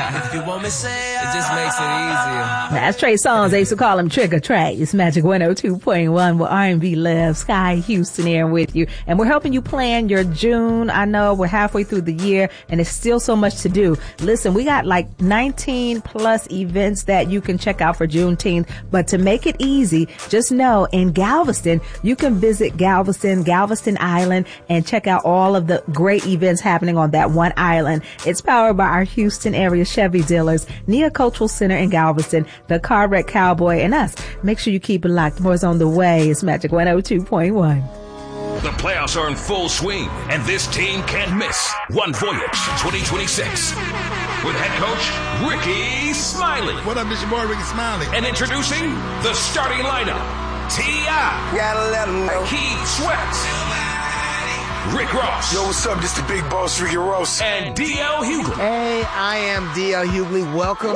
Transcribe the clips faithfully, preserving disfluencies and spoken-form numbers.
If you want me, say it just makes it easier. That's Trey Songz. They used to call him Trigger Trey. It's Magic one oh two point one where R and B lives. Sky Houston here with you. And we're helping you plan your June. I know we're halfway through the year and there's still so much to do. Listen, we got like nineteen plus events that you can check out for Juneteenth. But to make it easy, just know in Galveston, you can visit Galveston, Galveston Island, and check out all of the great events happening on that one island. It's powered by our Houston area Chevy dealers, Nia Cultural Center in Galveston, the Car Wreck Cowboy, and us. Make sure you keep it locked. More's on the way. It's Magic one oh two point one. The playoffs are in full swing, and this team can't miss One Voyage twenty twenty-six. With head coach Ricky Smiley. What up, Mister Boy, Ricky Smiley? And introducing the starting lineup. T I Gotta let him know. Keith Sweat. Rick Ross. Yo, what's up? This the big boss, Ricky Ross. And D L Hughley. Hey, I am D L Hughley. Welcome.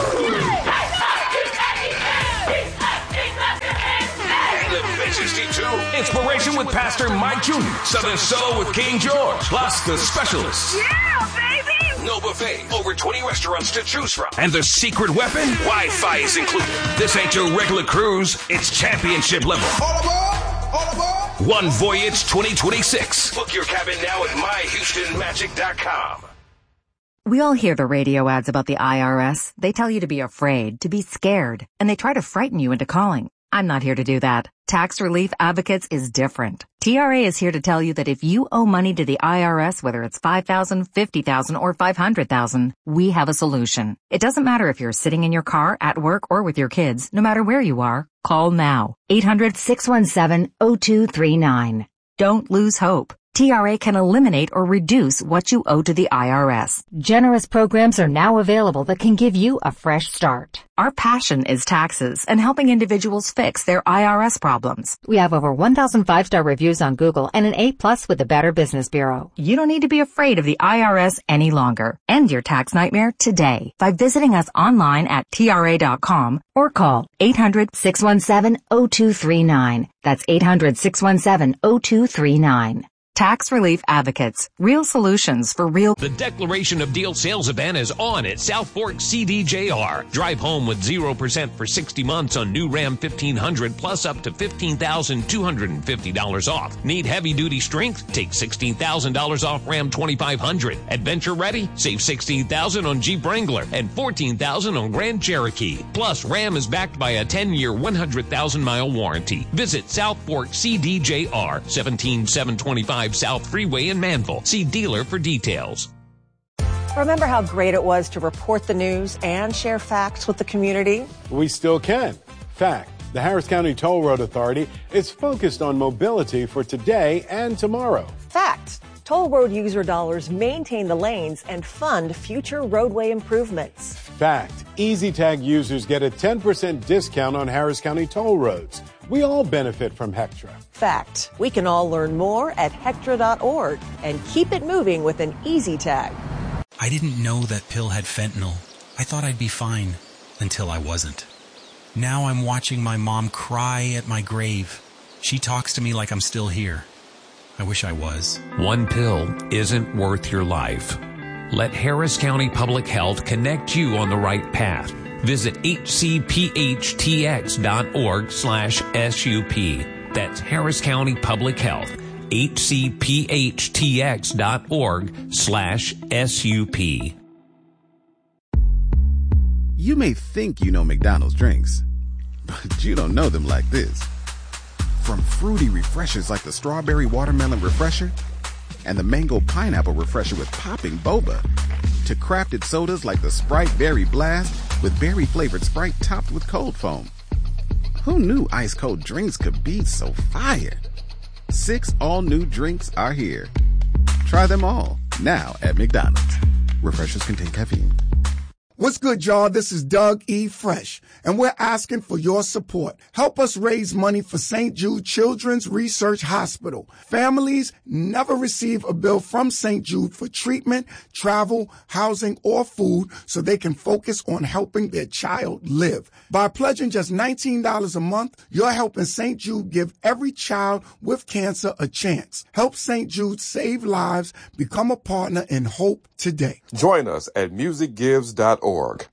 And the Bitches sixty-two. Inspiration with Pastor Mike Junior Southern Soul with King George. Plus the specialists. Yeah, baby. No buffet. Over twenty restaurants to choose from. And the secret weapon? Wi-Fi is included. This ain't your regular cruise. It's championship level. All aboard! All aboard! One Voyage twenty twenty-six. Book your cabin now at my houston magic dot com. We all hear the radio ads about the I R S. They tell you to be afraid, to be scared, and they try to frighten you into calling. I'm not here to do that. Tax Relief Advocates is different. T R A is here to tell you that if you owe money to the I R S, whether it's five thousand dollars, fifty thousand dollars, or five hundred thousand dollars, we have a solution. It doesn't matter if you're sitting in your car, at work, or with your kids. No matter where you are, call now. eight hundred, six one seven, oh two three nine. Don't lose hope. T R A can eliminate or reduce what you owe to the I R S. Generous programs are now available that can give you a fresh start. Our passion is taxes and helping individuals fix their I R S problems. We have over one thousand five-star reviews on Google and an A plus with the Better Business Bureau. You don't need to be afraid of the I R S any longer. End your tax nightmare today by visiting us online at T R A dot com or call eight hundred, six one seven, oh two three nine. That's eight hundred, six one seven, oh two three nine. Tax Relief Advocates. Real solutions for real. The Declaration of Deal sales event is on at South Fork C D J R. Drive home with zero percent for sixty months on new Ram fifteen hundred plus up to fifteen thousand two hundred fifty dollars off. Need heavy-duty strength? Take sixteen thousand dollars off Ram twenty-five hundred. Adventure ready? Save sixteen thousand dollars on Jeep Wrangler and fourteen thousand dollars on Grand Cherokee. Plus, Ram is backed by a ten-year, one hundred thousand mile warranty. Visit South Fork C D J R, seventeen seven twenty-five South Freeway in Manville. See dealer for details. Remember how great it was to report the news and share facts with the community? We still can. Fact, the Harris County Toll Road Authority is focused on mobility for today and tomorrow. Fact, toll road user dollars maintain the lanes and fund future roadway improvements. Fact, EasyTag users get a ten percent discount on Harris County toll roads. We all benefit from Hectra. Fact, we can all learn more at hectra dot org and keep it moving with an EasyTag. I didn't know that pill had fentanyl. I thought I'd be fine until I wasn't. Now I'm watching my mom cry at my grave. She talks to me like I'm still here. I wish I was. One pill isn't worth your life. Let Harris County Public Health connect you on the right path. Visit H C P H T X dot org slash S U P. That's Harris County Public Health. H C P H T X dot org slash S U P. You may think you know McDonald's drinks, but you don't know them like this. From fruity refreshers like the Strawberry Watermelon Refresher and the Mango Pineapple Refresher with popping boba, to crafted sodas like the Sprite Berry Blast with berry-flavored Sprite topped with cold foam. Who knew ice-cold drinks could be so fire? Six all-new drinks are here. Try them all, now at McDonald's. Refreshers contain caffeine. What's good, y'all? This is Doug E. Fresh, and we're asking for your support. Help us raise money for Saint Jude Children's Research Hospital. Families never receive a bill from Saint Jude for treatment, travel, housing, or food so they can focus on helping their child live. By pledging just nineteen dollars a month, you're helping Saint Jude give every child with cancer a chance. Help Saint Jude save lives. Become a partner in hope today. Join us at music gives dot org.